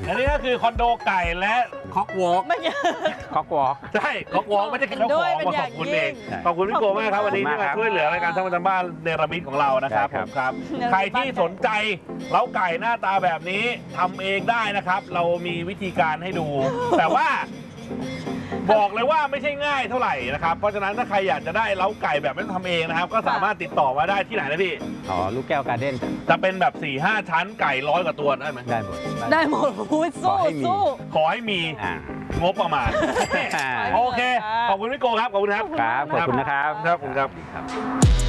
อันนี้ก็คือคอนโดไก่และคอกวอล์กคอกวอล์กใช่คอกวอล์กไม่ใช่เจ้าของมาขอบคุณเองขอบคุณพี่โกมากครับวันนี้ที่มาช่วยเหลือรายการทำประจำบ้านเนรมิตของเรานะครับผมครับใครที่สนใจเล้าไก่หน้าตาแบบนี้ทำเองได้นะครับ เรามีวิธีการให้ดู แต่ว่าบอกเลยว่าไม่ใช่ง่ายเท่าไหร่นะครับเพราะฉะนั้นถ้าใครอยากจะได้เล้าไก่แบบไม่ต้องทำเองนะครับก็สามารถติดต่อมาได้ที่ไหนนะพี่อ๋อลูกแก้วการ์เด้นจะเป็นแบบ 4-5 ชั้นไก่100 กว่าตัวได้ไหมได้หมดพูดสู้สู้ขอให้มีงบประมาณโอเคขอบคุณพี่โกครับขอบคุณครับครับขอบคุณนะครับครับ